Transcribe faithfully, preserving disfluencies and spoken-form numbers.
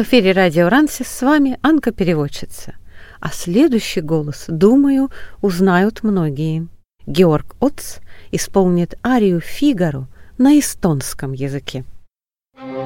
В эфире радио Рансис, с вами Анка-переводчица. А следующий голос, думаю, узнают многие. Георг Оц исполнит арию «Фигаро» на эстонском языке.